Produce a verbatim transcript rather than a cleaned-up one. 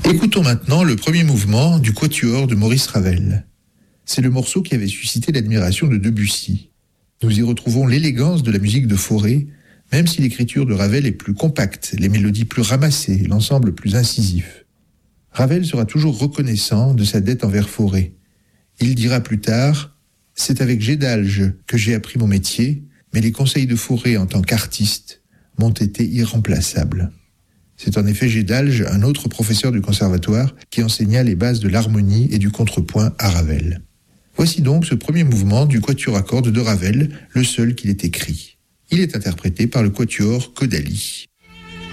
Écoutons maintenant le premier mouvement du Quatuor de Maurice Ravel. C'est le morceau qui avait suscité l'admiration de Debussy. Nous y retrouvons l'élégance de la musique de Fauré, même si l'écriture de Ravel est plus compacte, les mélodies plus ramassées, l'ensemble plus incisif. Ravel sera toujours reconnaissant de sa dette envers Fauré. Il dira plus tard « C'est avec Gédalge que j'ai appris mon métier, mais les conseils de Fauré en tant qu'artiste m'ont été irremplaçables. » C'est en effet Gédalge, un autre professeur du conservatoire, qui enseigna les bases de l'harmonie et du contrepoint à Ravel. Voici donc ce premier mouvement du quatuor à cordes de Ravel, le seul qu'il ait écrit. Il est interprété par le quatuor Caudalie.